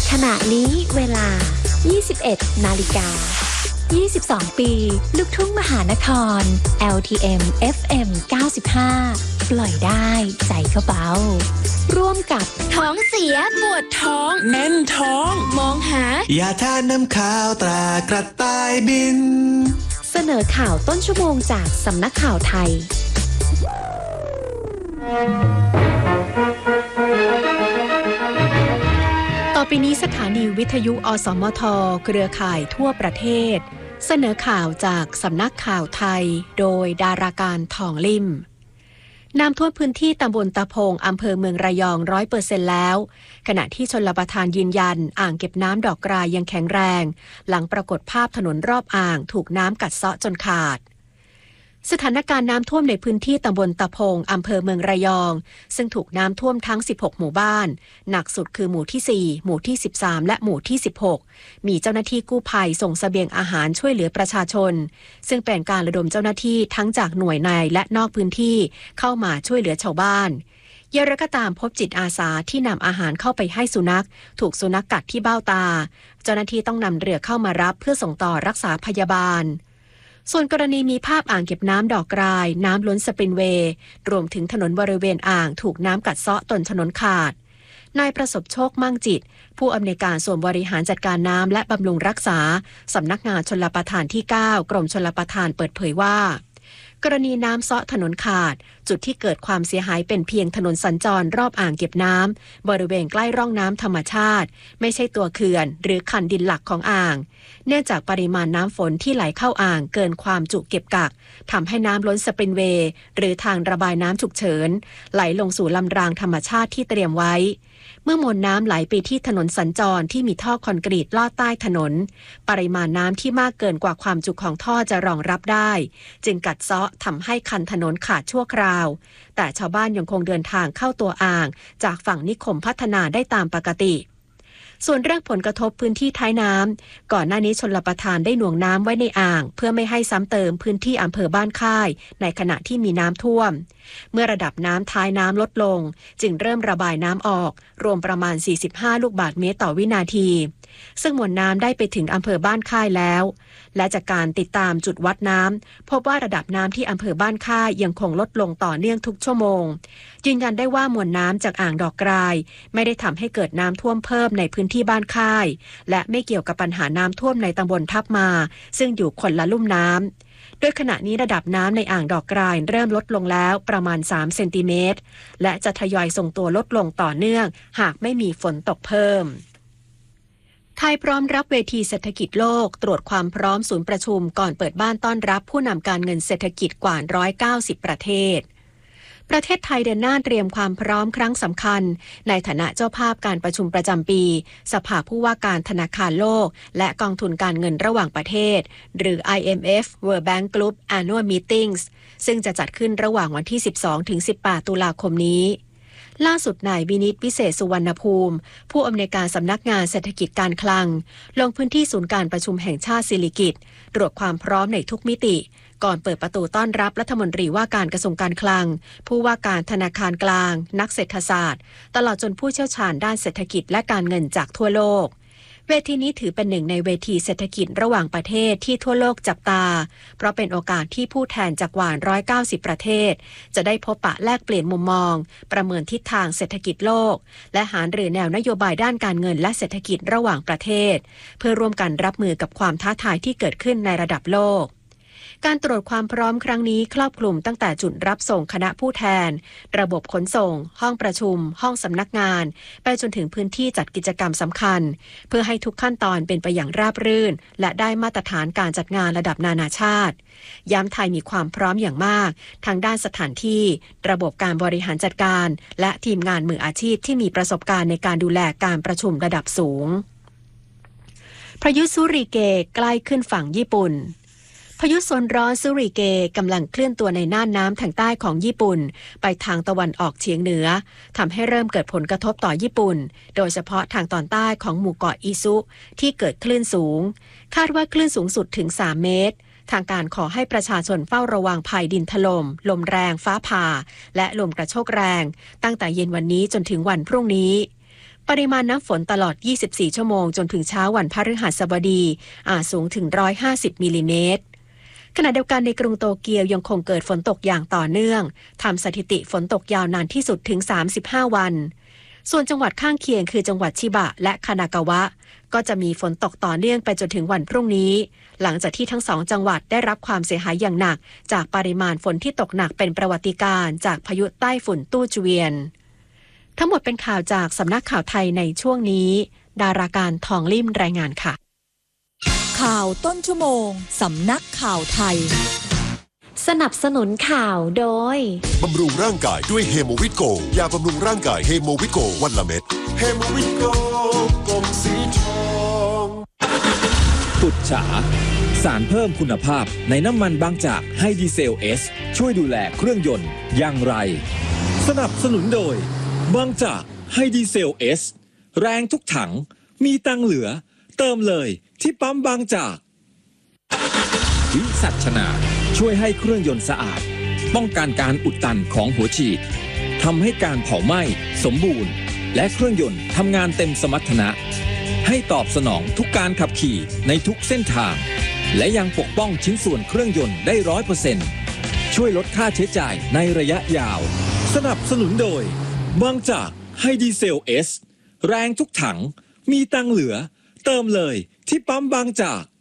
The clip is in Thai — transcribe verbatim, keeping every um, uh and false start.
ขณะนี้เวลา ยี่สิบเอ็ด นาฬิกา ยี่สิบสอง ปี ลูกทุ่งมหานคร แอล ที เอ็ม เอฟ เอ็ม เก้าสิบห้า ปล่อยได้ใจก็เบาร่วมกับท้องเสียปวดท้องแน่นท้องมองหายาทาน้ำข้าวตรากระต่ายบินเสนอข่าวต้นชั่วโมงจากสำนักข่าวไทยต่อไปนี้สถานีวิทยุอสมทเครือข่ายทั่วประเทศเสนอข่าวจากสำนักข่าวไทยโดยดาราการทองลิ่มน้ำท่วมพื้นที่ตำบลตะพงอำเภอเมืองระยอง ร้อยเปอร์เซ็นต์ แล้วขณะที่ชลประทานยืนยันอ่างเก็บน้ำดอกกรายยังแข็งแรงหลังปรากฏภาพถนนรอบอ่างถูกน้ำกัดเซาะจนขาดสถานการณ์น้ำท่วมในพื้นที่ตำบลตะพงอำเภอเมืองระยองซึ่งถูกน้ำท่วมทั้งสิบหกหมู่บ้านหนักสุดคือหมู่ที่สี่หมู่ที่สิบสามและหมู่ที่สิบหกมีเจ้าหน้าที่กู้ภัยส่งเสบียงอาหารช่วยเหลือประชาชนซึ่งเป็นการระดมเจ้าหน้าที่ทั้งจากหน่วยในและนอกพื้นที่เข้ามาช่วยเหลือชาวบ้านอย่างไรก็ตามพบจิตอาสาที่นำอาหารเข้าไปให้สุนัขถูกสุนัขกัดที่เบ้าตาเจ้าหน้าที่ต้องนำเรือเข้ามารับเพื่อส่งต่อรักษาพยาบาลส่วนกรณีมีภาพอ่างเก็บน้ำดอกกรายน้ำล้นสปรินเวย์รวมถึงถนนบริเวณอ่างถูกน้ำกัดเซาะจนถนนขาดนายประสบโชคมั่งจิตผู้อำนวยการส่วนบริหารจัดการน้ำและบำรุงรักษาสำนักงานชลประทานที่เก้ากรมชลประทานเปิดเผยว่ากรณีน้ำเซาะถนนขาดจุดที่เกิดความเสียหายเป็นเพียงถนนสัญจรรอบอ่างเก็บน้ำบริเวณใกล้ร่องน้ำธรรมชาติไม่ใช่ตัวเขื่อนหรือคันดินหลักของอ่างเนื่องจากปริมาณน้ำฝนที่ไหลเข้าอ่างเกินความจุเก็บกักทำให้น้ำล้นสปรินเวย์หรือทางระบายน้ำฉุกเฉินไหลลงสู่ลำรางธรรมชาติที่เตรียมไว้เมื่อมวลน้ำไหลไปที่ถนนสัญจรที่มีท่อคอนกรีตลอดใต้ถนนปริมาณน้ำที่มากเกินกว่าความจุของท่อจะรองรับได้จึงกัดเซาะทำให้คันถนนขาดชั่วคราวแต่ชาวบ้านยังคงเดินทางเข้าตัวอ่างจากฝั่งนิคมพัฒนาได้ตามปกติส่วนเรื่องผลกระทบพื้นที่ท้ายน้ำก่อนหน้านี้ชลประทานได้หน่วงน้ำไว้ในอ่างเพื่อไม่ให้ซ้ำเติมพื้นที่อำเภอบ้านค่ายในขณะที่มีน้ำท่วมเมื่อระดับน้ำท้ายน้ำลดลงจึงเริ่มระบายน้ำออกรวมประมาณสี่สิบห้าลูกบาศก์เมตรต่อวินาทีซึ่งมวลน้ำได้ไปถึงอำเภอบ้านค่ายแล้วและจากการติดตามจุดวัดน้ำพบว่าระดับน้ำที่อำเภอบ้านค่ายยังคงลดลงต่อเนื่องทุกชั่วโมงยืนยันได้ว่ามวลน้ำจากอ่างดอกกรายไม่ได้ทำให้เกิดน้ำท่วมเพิ่มในพื้นที่บ้านค่ายและไม่เกี่ยวกับปัญหาน้ำท่วมในตำบลทับมาซึ่งอยู่คนละลุ่มน้ำโดยขณะนี้ระดับน้ำในอ่างดอกกรายเริ่มลดลงแล้วประมาณสามเซนติเมตรและจะทยอยส่งตัวลดลงต่อเนื่องหากไม่มีฝนตกเพิ่มไทยพร้อมรับเวทีเศรษฐกิจโลกตรวจความพร้อมศูนย์ประชุมก่อนเปิดบ้านต้อนรับผู้นำการเงินเศรษฐกิจกว่าหนึ่งร้อยเก้าสิบประเทศประเทศไทยเดินหน้าเตรียมความพร้อมครั้งสำคัญในฐานะเจ้าภาพการประชุมประจำปีสภาผู้ว่าการธนาคารโลกและกองทุนการเงินระหว่างประเทศหรือ ไอ เอ็ม เอฟ World Bank Group Annual Meetings ซึ่งจะจัดขึ้นระหว่างวันที่ สิบสองถึงสิบแปด ตุลาคมนี้ล่าสุดนายวินิตวิเศษสุวรรณภูมิผู้อำนวยการสำนักงานเศรษฐกิจการคลังลงพื้นที่ศูนย์การประชุมแห่งชาติสิริกิติ์ตรวจความพร้อมในทุกมิติก่อนเปิดประตูต้อนรับรัฐมนตรีว่าการกระทรวงการคลังผู้ว่าการธนาคารกลางนักเศรษฐศาสตร์ตลอดจนผู้เชี่ยวชาญด้านเศรษฐกิจและการเงินจากทั่วโลกเวทีนี้ถือเป็นหนึ่งในเวทีเศรษฐกิจระหว่างประเทศที่ทั่วโลกจับตาเพราะเป็นโอกาสที่ผู้แทนจากกว่าหนึ่งร้อยเก้าสิบประเทศจะได้พบปะแลกเปลี่ยนมุมมองประเมินทิศทางเศรษฐกิจโลกและหารือแนวนโยบายด้านการเงินและเศรษฐกิจระหว่างประเทศเพื่อร่วมกันรับมือกับความท้าทายที่เกิดขึ้นในระดับโลกการตรวจความพร้อมครั้งนี้ครอบคลุมตั้งแต่จุดรับส่งคณะผู้แทนระบบขนส่งห้องประชุมห้องสำนักงานไปจนถึงพื้นที่จัดกิจกรรมสำคัญเพื่อให้ทุกขั้นตอนเป็นไปอย่างราบรื่นและได้มาตรฐานการจัดงานระดับนานาชาติย้ำไทยมีความพร้อมอย่างมากทางด้านสถานที่ระบบการบริหารจัดการและทีมงานมืออาชีพที่มีประสบการณ์ในการดูแลการประชุมระดับสูงพายุซูริเกใกล้ขึ้นฝั่งญี่ปุ่นพายุโซนร้อนซูริเกกำลังเคลื่อนตัวในน่านน้ำทางใต้ของญี่ปุ่นไปทางตะวันออกเฉียงเหนือทำให้เริ่มเกิดผลกระทบต่อญี่ปุ่นโดยเฉพาะทางตอนใต้ของหมู่เกาะอิซุที่เกิดคลื่นสูงคาดว่าคลื่นสูงสุดถึงสามเมตรทางการขอให้ประชาชนเฝ้าระวังภัยดินถล่มลมแรงฟ้าผ่าและลมกระโชกแรงตั้งแต่เย็นวันนี้จนถึงวันพรุ่งนี้ปริมาณน้ำฝนตลอด ยี่สิบสี่ ชั่วโมงจนถึงเช้าวันพฤหัสบดีอาจสูงถึง หนึ่งร้อยห้าสิบ มิลลิเมตรขณะเดียวกันในกรุงโตเกียวยังคงเกิดฝนตกอย่างต่อเนื่องทำสถิติฝนตกยาวนานที่สุดถึง สามสิบห้า วันส่วนจังหวัดข้างเคียงคือจังหวัดชิบะและคานากาวะก็จะมีฝนตกต่อเนื่องไปจนถึงวันพรุ่งนี้หลังจากที่ทั้งสองจังหวัดได้รับความเสียหายอย่างหนักจากปริมาณฝนที่ตกหนักเป็นประวัติการณ์จากพายุใต้ฝุ่นตู้จเวียนทั้งหมดเป็นข่าวจากสำนักข่าวไทยในช่วงนี้ดาราการทองลิ่มรายงานค่ะข่าวต้นชั่วโมงสำนักข่าวไทยสนับสนุนข่าวโดยบำรุงร่างกายด้วยเฮโมวิตโกยาบำรุงร่างกายเฮโมวิตโกวันละเม็ดเฮโมวิตโกกลมสีทองปุจฉาสารเพิ่มคุณภาพในน้ำมันบางจากไฮดีเซลเอสช่วยดูแลเครื่องยนต์อย่างไรสนับสนุนโดยบางจากไฮดีเซลเอสแรงทุกถังมีตังเหลือเติมเลยที่ปั๊มบางจากวิสัชนาช่วยให้เครื่องยนต์สะอาดป้องกันการอุดตันของหัวฉีดทำให้การเผาไหม้สมบูรณ์และเครื่องยนต์ทำงานเต็มสมรรถนะให้ตอบสนองทุกการขับขี่ในทุกเส้นทางและยังปกป้องชิ้นส่วนเครื่องยนต์ได้ ร้อยเปอร์เซ็นต์ ช่วยลดค่าใช้จ่ายในระยะยาวสนับสนุนโดยบางจากไฮดีเซลเอสแรงทุกถังมีตังเหลือเติมเลยที่ปั๊มบางจาก